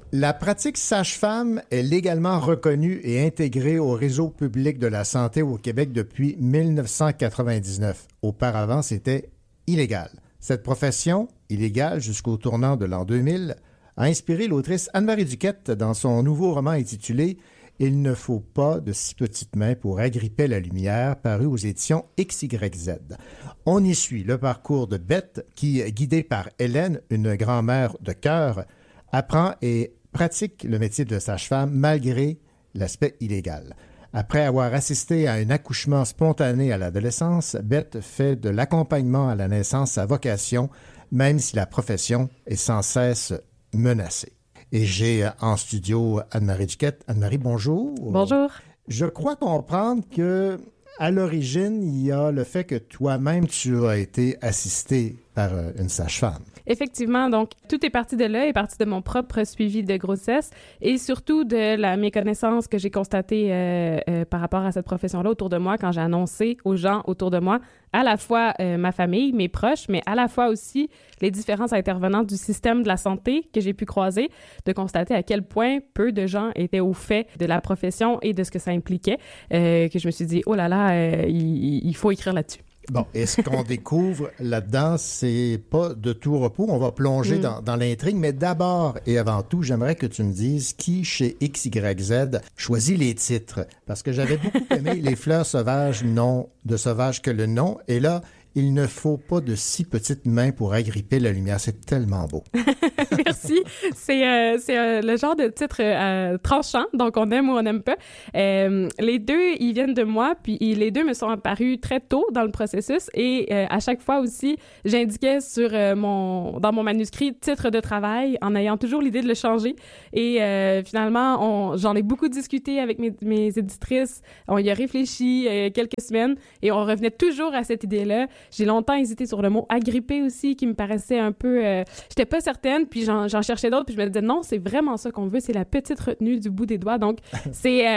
La pratique sage-femme est légalement reconnue et intégrée au réseau public de la santé au Québec depuis 1999. Auparavant, c'était illégal. Cette profession, illégale jusqu'au tournant de l'an 2000, a inspiré l'autrice Anne-Marie Duquette dans son nouveau roman intitulé « Il ne faut pas de si petites mains pour agripper la lumière » paru aux éditions XYZ. On y suit le parcours de Beth qui, guidée par Hélène, une grand-mère de cœur, apprend et pratique le métier de sage-femme malgré l'aspect illégal. Après avoir assisté à un accouchement spontané à l'adolescence, Beth fait de l'accompagnement à la naissance sa vocation, même si la profession est sans cesse menacée. Et j'ai en studio Anne-Marie Duquette. Anne-Marie, bonjour. Bonjour. Je crois comprendre que à l'origine, il y a le fait que toi-même, tu as été assistée par une sage-femme. Effectivement, donc tout est parti de là, est parti de mon propre suivi de grossesse et surtout de la méconnaissance que j'ai constatée par rapport à cette profession-là autour de moi quand j'ai annoncé aux gens autour de moi, à la fois ma famille, mes proches, mais à la fois aussi les différents intervenants du système de la santé que j'ai pu croiser, de constater à quel point peu de gens étaient au fait de la profession et de ce que ça impliquait, que je me suis dit, oh là là, il faut écrire là-dessus. Bon, et ce qu'on découvre là-dedans, c'est pas de tout repos. On va plonger dans l'intrigue, mais d'abord et avant tout, j'aimerais que tu me dises qui, chez XYZ, choisit les titres. Parce que j'avais beaucoup aimé Les fleurs sauvages, non de sauvage que le nom. Et là, il ne faut pas de si petites mains pour agripper la lumière. C'est tellement beau. Merci. C'est le genre de titre tranchant, donc on aime ou on n'aime pas. Les deux, ils viennent de moi, puis les deux me sont apparus très tôt dans le processus et à chaque fois aussi, j'indiquais dans mon manuscrit titre de travail en ayant toujours l'idée de le changer. Et finalement, j'en ai beaucoup discuté avec mes éditrices. On y a réfléchi quelques semaines et on revenait toujours à cette idée-là. J'ai longtemps hésité sur le mot « agripper » aussi, qui me paraissait un peu... j'étais pas certaine, puis j'en cherchais d'autres, puis je me disais non, c'est vraiment ça qu'on veut, c'est la petite retenue du bout des doigts. Donc, c'est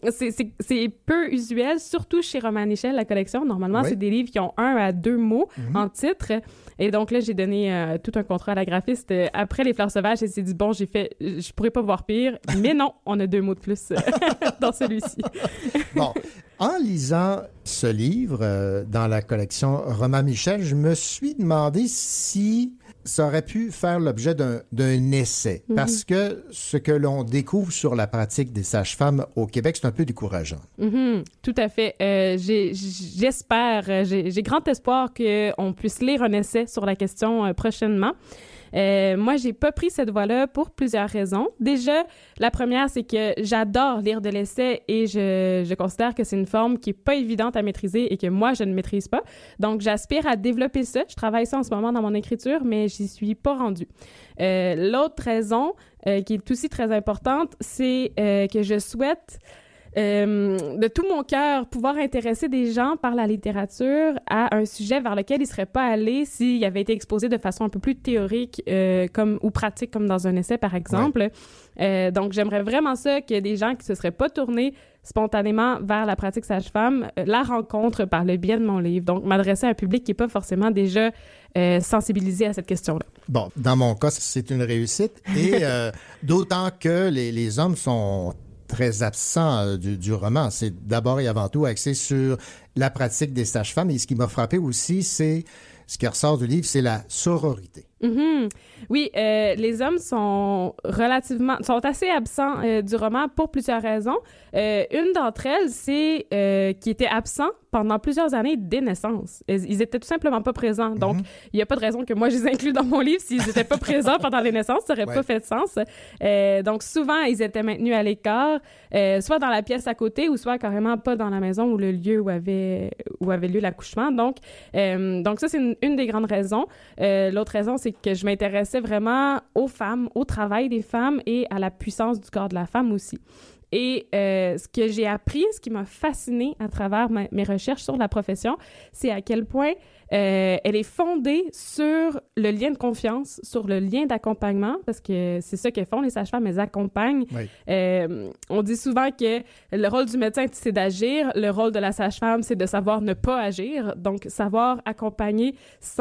peu usuel, surtout chez Roman Nichel, la collection. Normalement, c'est des livres qui ont 1 à 2 mots en titre. Et donc là, j'ai donné tout un contrat à la graphiste. Après Les fleurs sauvages, elle s'est dit, bon, je pourrais pas voir pire, mais non, on a 2 mots de plus dans celui-ci. Bon, en lisant ce livre dans la collection Roman Michel, je me suis demandé si ça aurait pu faire l'objet d'un essai, parce que ce que l'on découvre sur la pratique des sages-femmes au Québec, c'est un peu décourageant. Tout à fait. J'espère, j'ai grand espoir qu'on puisse lire un essai sur la question prochainement. Moi, j'ai pas pris cette voie-là pour plusieurs raisons. Déjà, la première, c'est que j'adore lire de l'essai et je considère que c'est une forme qui est pas évidente à maîtriser et que moi, je ne maîtrise pas. Donc, j'aspire à développer ça. Je travaille ça en ce moment dans mon écriture, mais j'y suis pas rendue. L'autre raison, qui est aussi très importante, c'est que je souhaite de tout mon cœur, pouvoir intéresser des gens par la littérature à un sujet vers lequel ils ne seraient pas allés s'il avait été exposé de façon un peu plus théorique ou pratique, comme dans un essai, par exemple. Ouais. Donc, j'aimerais vraiment ça que des gens qui ne se seraient pas tournés spontanément vers la pratique sage-femme la rencontrent par le biais de mon livre. Donc, m'adresser à un public qui n'est pas forcément déjà sensibilisé à cette question-là. Bon, dans mon cas, c'est une réussite. Et d'autant que les hommes sont très absent du roman. C'est d'abord et avant tout axé sur la pratique des sages-femmes. Et ce qui m'a frappé aussi, c'est ce qui ressort du livre, c'est la sororité. Oui, les hommes sont assez absents du roman pour plusieurs raisons. Une d'entre elles, c'est qu'ils étaient absents pendant plusieurs années dès naissance. Ils étaient tout simplement pas présents. Donc, il n'y a pas de raison que moi, je les inclus dans mon livre s'ils n'étaient pas présents pendant les naissances. Ça n'aurait pas fait de sens. Donc, souvent, ils étaient maintenus à l'écart, soit dans la pièce à côté ou soit carrément pas dans la maison ou le lieu où avait lieu l'accouchement. Donc ça, c'est une des grandes raisons. L'autre raison, c'est que je m'intéressais vraiment aux femmes, au travail des femmes et à la puissance du corps de la femme aussi. Et ce que j'ai appris, ce qui m'a fascinée à travers mes recherches sur la profession, c'est à quel point elle est fondée sur le lien de confiance, sur le lien d'accompagnement, parce que c'est ça qu'elles font, les sages-femmes, elles accompagnent. Oui. On dit souvent que le rôle du médecin, c'est d'agir, le rôle de la sage-femme, c'est de savoir ne pas agir, donc savoir accompagner sans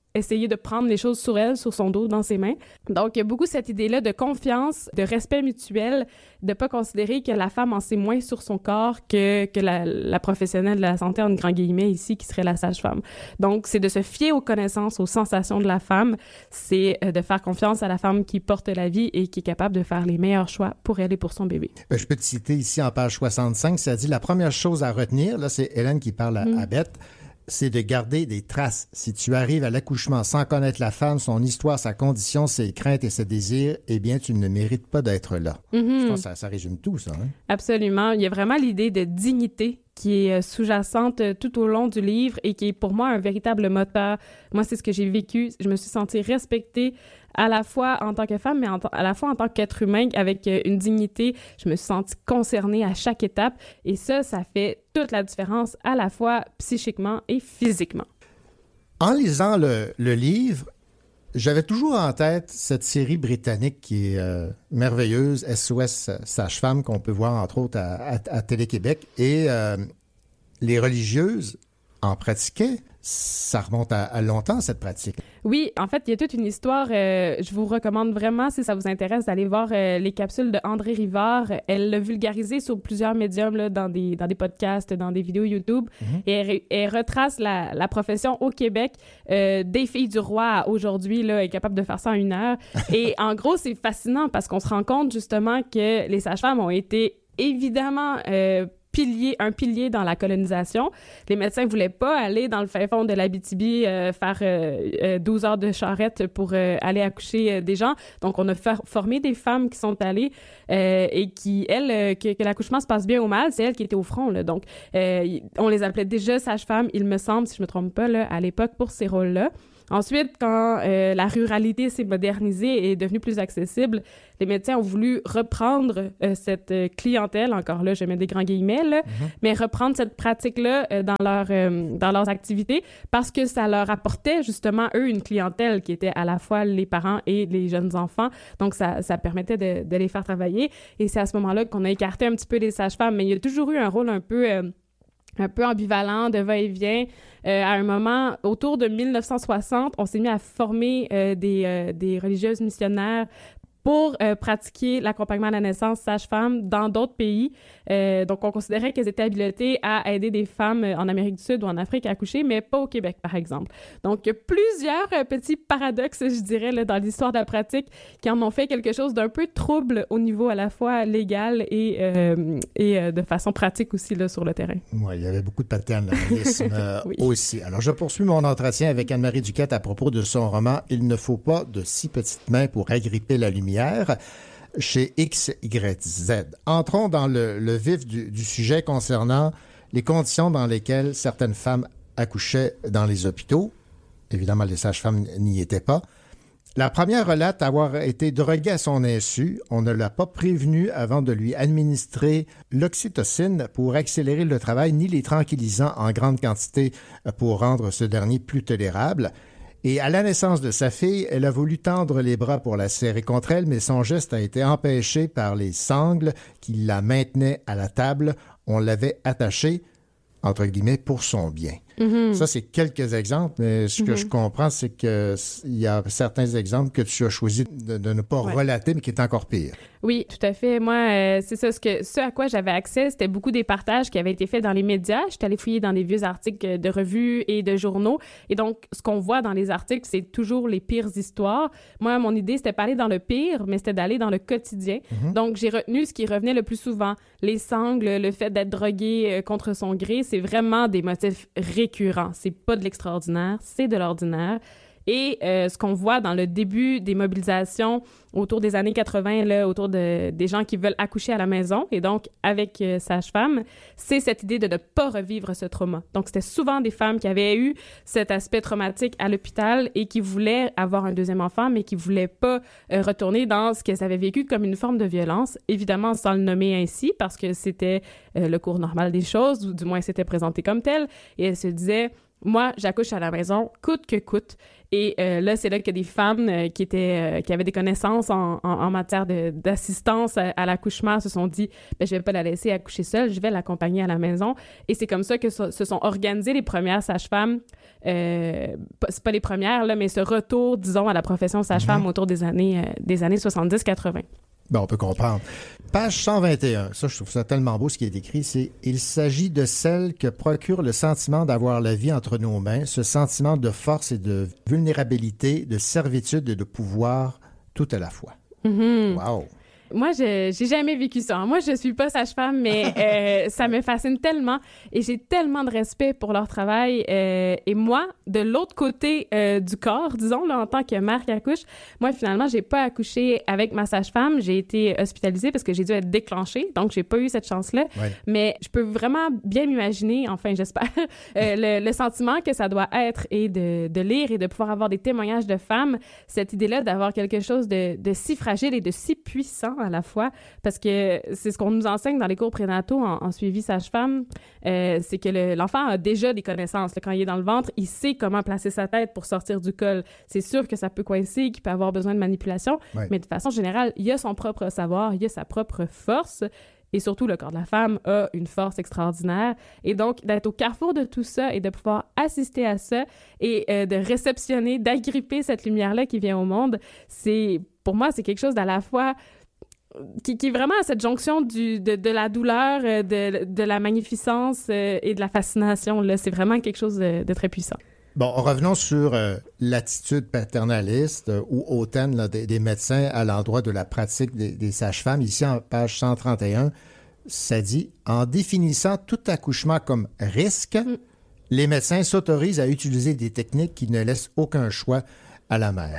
essayer de prendre les choses sur elle, sur son dos, dans ses mains. Donc, il y a beaucoup cette idée-là de confiance, de respect mutuel, de pas considérer que la femme en sait moins sur son corps que la professionnelle de la santé, en grand guillemets ici, qui serait la sage-femme. Donc, c'est de se fier aux connaissances, aux sensations de la femme, c'est de faire confiance à la femme qui porte la vie et qui est capable de faire les meilleurs choix pour elle et pour son bébé. Je peux te citer ici en page 65, ça dit la première chose à retenir, là c'est Hélène qui parle à Beth, c'est de garder des traces. Si tu arrives à l'accouchement sans connaître la femme, son histoire, sa condition, ses craintes et ses désirs, eh bien, tu ne mérites pas d'être là. Je pense que ça résume tout, ça. Hein? Absolument. Il y a vraiment l'idée de dignité qui est sous-jacente tout au long du livre et qui est pour moi un véritable moteur. Moi, c'est ce que j'ai vécu. Je me suis sentie respectée à la fois en tant que femme, mais à la fois en tant qu'être humain avec une dignité. Je me suis sentie concernée à chaque étape et ça fait toute la différence à la fois psychiquement et physiquement. En lisant le livre, j'avais toujours en tête cette série britannique qui est merveilleuse, SOS Sage-Femme, qu'on peut voir entre autres à Télé-Québec. Et les religieuses en pratiquaient. Ça remonte à longtemps, cette pratique. Oui, en fait, il y a toute une histoire. Je vous recommande vraiment, si ça vous intéresse, d'aller voir les capsules de André Rivard. Elle l'a vulgarisé sur plusieurs médiums, là, dans des podcasts, dans des vidéos YouTube. Et elle retrace la profession au Québec des filles du roi à aujourd'hui. Là, elle est capable de faire ça en 1 heure. Et en gros, c'est fascinant parce qu'on se rend compte justement que les sages-femmes ont été évidemment un pilier dans la colonisation. Les médecins ne voulaient pas aller dans le fin fond de l'Abitibi faire 12 heures de charrette pour aller accoucher des gens. Donc, on a formé des femmes qui sont allées et qui, elles, que l'accouchement se passe bien ou mal, c'est elles qui étaient au front. Là. Donc, on les appelait déjà sages-femmes, il me semble, si je ne me trompe pas, là, à l'époque, pour ces rôles-là. Ensuite, quand la ruralité s'est modernisée et est devenue plus accessible, les médecins ont voulu reprendre cette clientèle, encore là, je mets des grands guillemets, là, mais reprendre cette pratique-là dans leurs activités parce que ça leur apportait justement, eux, une clientèle qui était à la fois les parents et les jeunes enfants. Donc, ça permettait de les faire travailler. Et c'est à ce moment-là qu'on a écarté un petit peu les sages-femmes, mais il y a toujours eu un rôle un peu ambivalent, de va-et-vient. À un moment, autour de 1960, on s'est mis à former des religieuses missionnaires pour pratiquer l'accompagnement à la naissance sage-femme dans d'autres pays. Donc, on considérait qu'elles étaient habilitées à aider des femmes en Amérique du Sud ou en Afrique à accoucher, mais pas au Québec, par exemple. Donc, il y a plusieurs petits paradoxes, je dirais, là, dans l'histoire de la pratique qui en ont fait quelque chose d'un peu trouble au niveau à la fois légal et de façon pratique aussi là, sur le terrain. Oui, il y avait beaucoup de paternalisme oui. Aussi. Alors, je poursuis mon entretien avec Anne-Marie Duquette à propos de son roman « Il ne faut pas de 6 petites mains pour agripper la lumière » chez XYZ. Entrons dans le vif du sujet concernant les conditions dans lesquelles certaines femmes accouchaient dans les hôpitaux. Évidemment, les sages-femmes n'y étaient pas. La première relate avoir été droguée à son insu. On ne l'a pas prévenue avant de lui administrer l'oxytocine pour accélérer le travail, ni les tranquillisants en grande quantité pour rendre ce dernier plus tolérable. Et à la naissance de sa fille, elle a voulu tendre les bras pour la serrer contre elle, mais son geste a été empêché par les sangles qui la maintenaient à la table. On l'avait attachée, entre guillemets, pour son bien. Ça, c'est quelques exemples, mais ce que je comprends, c'est qu'il y a certains exemples que tu as choisi de ne pas relater, mais qui est encore pire. Oui, tout à fait. Moi, c'est ça. Ce à quoi j'avais accès, c'était beaucoup des partages qui avaient été faits dans les médias. J'étais allée fouiller dans des vieux articles de revues et de journaux. Et donc, ce qu'on voit dans les articles, c'est toujours les pires histoires. Moi, mon idée, c'était pas aller dans le pire, mais c'était d'aller dans le quotidien. Donc, j'ai retenu ce qui revenait le plus souvent. Les sangles, le fait d'être drogué contre son gré, c'est vraiment des motifs récurrents. C'est pas de l'extraordinaire, c'est de l'ordinaire. Et ce qu'on voit dans le début des mobilisations autour des années 80, là, autour des gens qui veulent accoucher à la maison, et donc avec sage-femme, c'est cette idée de ne pas revivre ce trauma. Donc, c'était souvent des femmes qui avaient eu cet aspect traumatique à l'hôpital et qui voulaient avoir un deuxième enfant, mais qui ne voulaient pas retourner dans ce qu'elles avaient vécu comme une forme de violence, évidemment sans le nommer ainsi, parce que c'était le cours normal des choses, ou du moins c'était présenté comme tel, et elles se disaient... Moi, j'accouche à la maison, coûte que coûte. Et là, c'est là que des femmes qui avaient des connaissances en matière d'assistance à l'accouchement se sont dit, je vais pas la laisser accoucher seule, je vais l'accompagner à la maison. Et c'est comme ça que se sont organisées les premières sages-femmes. C'est pas les premières, là, mais ce retour, disons, à la profession sage-femme autour des années 70-80. Bon, on peut comprendre. Page 121, ça, je trouve ça tellement beau ce qui est écrit, c'est « Il s'agit de celle que procure le sentiment d'avoir la vie entre nos mains, ce sentiment de force et de vulnérabilité, de servitude et de pouvoir tout à la fois. » Wow! Moi, j'ai jamais vécu ça. Moi, je suis pas sage-femme, mais ça me fascine tellement et j'ai tellement de respect pour leur travail. Et moi, de l'autre côté du corps, disons, là, en tant que mère qui accouche, moi, finalement, j'ai pas accouché avec ma sage-femme. J'ai été hospitalisée parce que j'ai dû être déclenchée, donc j'ai pas eu cette chance-là. Ouais. Mais je peux vraiment bien m'imaginer, enfin, j'espère, le sentiment que ça doit être et de lire et de pouvoir avoir des témoignages de femmes, cette idée-là d'avoir quelque chose de si fragile et de si puissant à la fois, parce que c'est ce qu'on nous enseigne dans les cours prénataux en suivi sage-femme, c'est que l'enfant a déjà des connaissances. Quand il est dans le ventre, il sait comment placer sa tête pour sortir du col. C'est sûr que ça peut coincer, qu'il peut avoir besoin de manipulation, mais de façon générale, il a son propre savoir, il a sa propre force, et surtout, le corps de la femme a une force extraordinaire. Et donc, d'être au carrefour de tout ça et de pouvoir assister à ça et de réceptionner, d'agripper cette lumière-là qui vient au monde, pour moi, c'est quelque chose d'à la fois qui est vraiment à cette jonction de la douleur, de la magnificence et de la fascination. Là. C'est vraiment quelque chose de très puissant. Bon, revenons sur l'attitude paternaliste ou hautaine là, des médecins à l'endroit de la pratique des sages-femmes. Ici, en page 131, ça dit « En définissant tout accouchement comme risque, les médecins s'autorisent à utiliser des techniques qui ne laissent aucun choix à la mère. »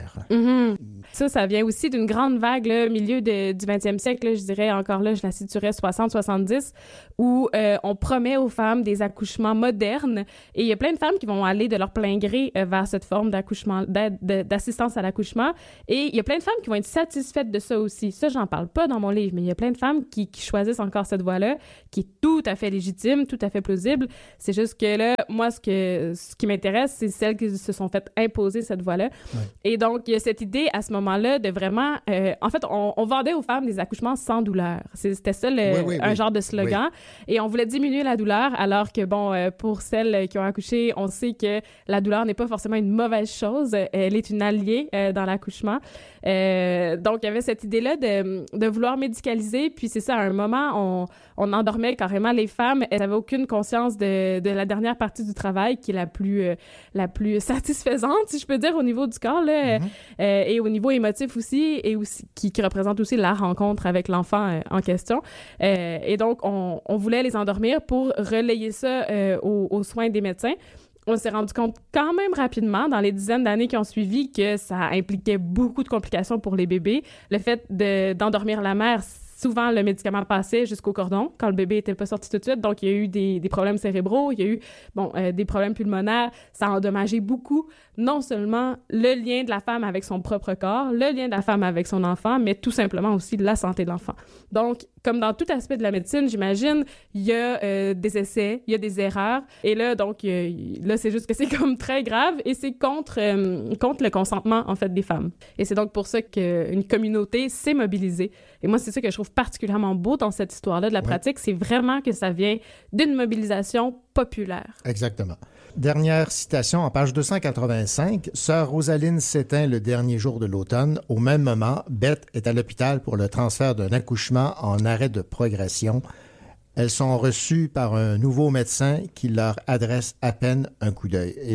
Ça vient aussi d'une grande vague, là, milieu du 20e siècle, là, je dirais encore là, je la situerais 60-70, où on promet aux femmes des accouchements modernes. Et il y a plein de femmes qui vont aller de leur plein gré vers cette forme d'accouchement, d'assistance à l'accouchement. Et il y a plein de femmes qui vont être satisfaites de ça aussi. Ça, j'en parle pas dans mon livre, mais il y a plein de femmes qui choisissent encore cette voie-là, qui est tout à fait légitime, tout à fait plausible. C'est juste que là, moi, ce qui m'intéresse, c'est celles qui se sont faites imposer cette voie-là. Ouais. Et donc, il y a cette idée à ce moment-là de vraiment... en fait, on vendait aux femmes des accouchements sans douleur. C'était ça, un genre de slogan. Oui. Et on voulait diminuer la douleur, alors que, bon, pour celles qui ont accouché, on sait que la douleur n'est pas forcément une mauvaise chose. Elle est une alliée dans l'accouchement. Donc, il y avait cette idée-là de vouloir médicaliser. Puis c'est ça, à un moment, on endormait carrément les femmes. Elles n'avaient aucune conscience de la dernière partie du travail, qui est la plus satisfaisante, si je peux dire, au niveau du corps, là, et au niveau émotif aussi, et aussi qui représente aussi la rencontre avec l'enfant en question. Et donc, on voulait les endormir pour relayer ça aux soins des médecins. On s'est rendu compte quand même rapidement, dans les dizaines d'années qui ont suivi, que ça impliquait beaucoup de complications pour les bébés. Le fait d'endormir la mère, souvent, le médicament passait jusqu'au cordon quand le bébé n'était pas sorti tout de suite. Donc, il y a eu des problèmes cérébraux, il y a eu des problèmes pulmonaires. Ça a endommagé beaucoup, non seulement le lien de la femme avec son propre corps, le lien de la femme avec son enfant, mais tout simplement aussi la santé de l'enfant. Donc, comme dans tout aspect de la médecine, j'imagine, il y a des essais, il y a des erreurs. Et là, donc, là, c'est juste que c'est comme très grave et c'est contre le consentement, en fait, des femmes. Et c'est donc pour ça qu'une communauté s'est mobilisée. Et moi, c'est ça que je trouve particulièrement beau dans cette histoire-là de la pratique, c'est vraiment que ça vient d'une mobilisation populaire. Exactement. Dernière citation en page 285. « Sœur Rosaline s'éteint le dernier jour de l'automne. Au même moment, Beth est à l'hôpital pour le transfert d'un accouchement en arrêt de progression. Elles sont reçues par un nouveau médecin qui leur adresse à peine un coup d'œil. » Et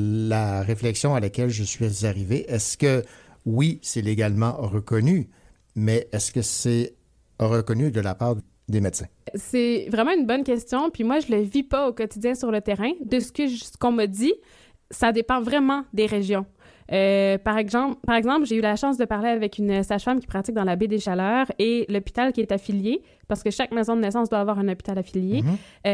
la réflexion à laquelle je suis arrivé, est-ce que, oui, c'est légalement reconnu, mais est-ce que c'est reconnu de la part des médecins? C'est vraiment une bonne question. Puis moi, je le vis pas au quotidien sur le terrain. De ce qu'on m'a dit, ça dépend vraiment des régions. Par exemple, j'ai eu la chance de parler avec une sage-femme qui pratique dans la baie des Chaleurs et l'hôpital qui est affilié, parce que chaque maison de naissance doit avoir un hôpital affilié.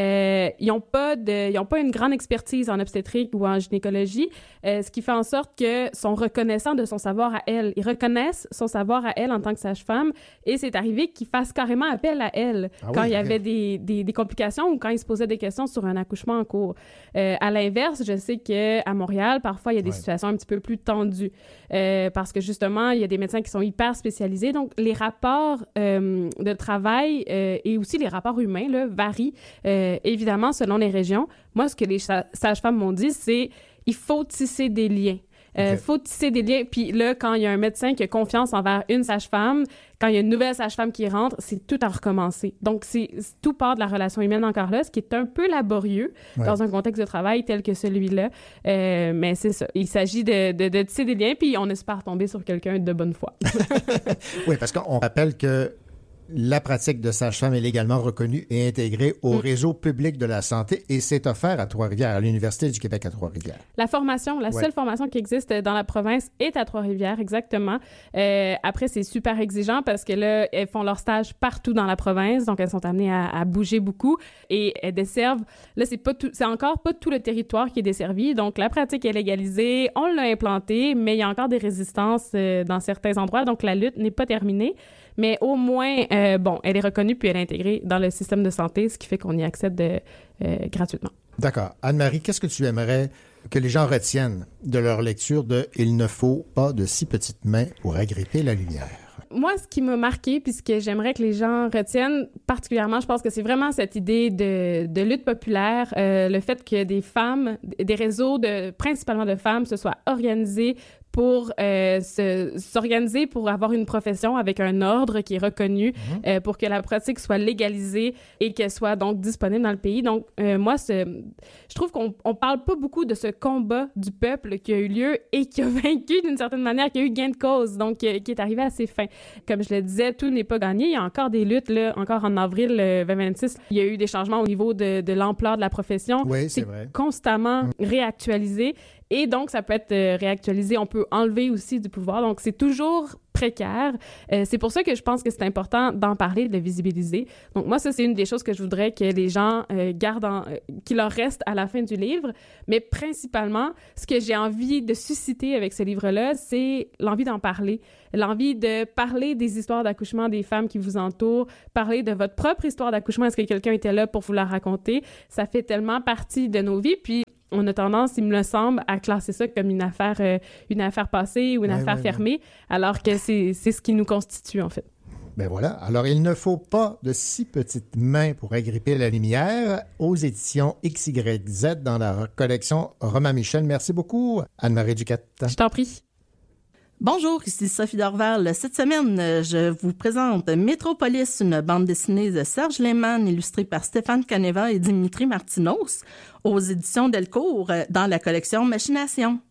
Ils n'ont pas une grande expertise en obstétrique ou en gynécologie, ce qui fait en sorte qu'ils sont reconnaissants de son savoir à elle. Ils reconnaissent son savoir à elle en tant que sage-femme et c'est arrivé qu'ils fassent carrément appel à elle quand il y avait des complications ou quand ils se posaient des questions sur un accouchement en cours. À l'inverse, je sais qu'à Montréal, parfois, il y a des situations un petit peu plus tendues parce que justement, il y a des médecins qui sont hyper spécialisés. Donc, les rapports de travail et aussi les rapports humains là, varient évidemment selon les régions. Moi, ce que les sages-femmes m'ont dit, c'est il faut tisser des liens. Faut tisser des liens. Puis là, quand il y a un médecin qui a confiance envers une sage-femme, quand il y a une nouvelle sage-femme qui rentre, c'est tout à recommencer. Donc, tout part de la relation humaine encore là, ce qui est un peu laborieux dans un contexte de travail tel que celui-là. Mais c'est ça. Il s'agit de tisser des liens, puis on espère tomber sur quelqu'un de bonne foi. Oui, parce qu'on rappelle que la pratique de sage-femme est légalement reconnue et intégrée au réseau public de la santé et c'est offert à Trois-Rivières, à l'Université du Québec à Trois-Rivières. La seule formation qui existe dans la province est à Trois-Rivières, exactement. Après, c'est super exigeant parce que là, elles font leur stage partout dans la province, donc elles sont amenées à bouger beaucoup et elles desservent. Là, c'est encore pas tout le territoire qui est desservi, donc la pratique est légalisée, on l'a implantée, mais il y a encore des résistances dans certains endroits, donc la lutte n'est pas terminée. Mais au moins, elle est reconnue puis elle est intégrée dans le système de santé, ce qui fait qu'on y accède gratuitement. D'accord. Anne-Marie, qu'est-ce que tu aimerais que les gens retiennent de leur lecture de « Il ne faut pas de si petites mains pour agripper la lumière ». Moi, ce qui m'a marqué, puis ce que j'aimerais que les gens retiennent particulièrement, je pense que c'est vraiment cette idée de lutte populaire, le fait que des femmes, des réseaux principalement de femmes se soient organisés pour s'organiser pour avoir une profession avec un ordre qui est reconnu, pour que la pratique soit légalisée et qu'elle soit donc disponible dans le pays. Donc, moi, je trouve qu'on parle pas beaucoup de ce combat du peuple qui a eu lieu et qui a vaincu d'une certaine manière, qui a eu gain de cause, donc qui est arrivé à ses fins. Comme je le disais, tout n'est pas gagné. Il y a encore des luttes, là, encore en avril 2026. Il y a eu des changements au niveau de l'ampleur de la profession. Oui, c'est vrai. Constamment réactualisé. Et donc, ça peut être réactualisé. On peut enlever aussi du pouvoir. Donc, c'est toujours précaire. C'est pour ça que je pense que c'est important d'en parler, de le visibiliser. Donc, moi, ça, c'est une des choses que je voudrais que les gens gardent, qu'il leur reste à la fin du livre. Mais principalement, ce que j'ai envie de susciter avec ce livre-là, c'est l'envie d'en parler. L'envie de parler des histoires d'accouchement des femmes qui vous entourent, parler de votre propre histoire d'accouchement. Est-ce que quelqu'un était là pour vous la raconter? Ça fait tellement partie de nos vies. Puis, on a tendance, il me le semble, à classer ça comme une affaire passée ou une affaire fermée, alors que c'est ce qui nous constitue, en fait. Ben voilà. Alors, il ne faut pas de si petites mains pour agripper la lumière aux éditions XYZ dans la collection Romain Michel. Merci beaucoup, Anne-Marie Duquette. Je t'en prie. Bonjour, ici Sophie Dorval. Cette semaine, je vous présente Métropolis, une bande dessinée de Serge Lehmann, illustrée par Stéphane Caneva et Dimitri Martinos, aux éditions Delcourt, dans la collection Machination.